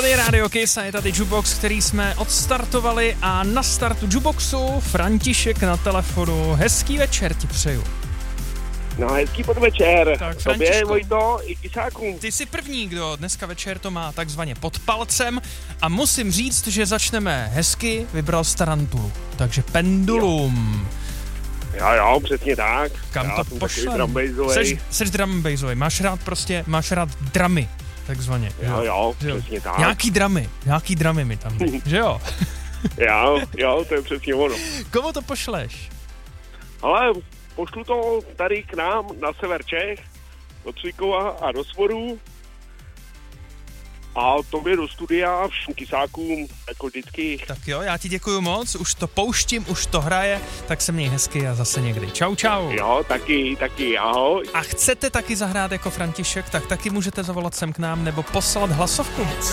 Tady Radio Kiss a je tady Jukebox, který jsme odstartovali a na startu Jukeboxu František na telefonu. Hezký večer ti přeju. No, hezký podvečer. Tak, Tobě, Vojto, i Kisákům. Ty jsi první, kdo dneska večer to má takzvaně pod palcem a musím říct, že začneme hezky, vybral z Tarantulu. Takže Pendulum. Jo, přesně tak. Kam já to pošlem? Seš drum and bassovej, máš rád dramy, takzvaně. Jo, přesně tak. Nějaký dramy mi tam dej, že jo? jo, to je přesně ono. Komu to pošleš? Ale pošlu to tady k nám na sever Čech, do Cvikova a do Svorů. A tobě do studia, všem Kisákům, jako vždycky. Tak jo, já ti děkuju moc, už to pouštím, už to hraje, tak se měj hezky a zase někdy. Čau. Jo, taky, ahoj. A chcete taky zahrát jako František, tak taky můžete zavolat sem k nám nebo poslat hlasovku.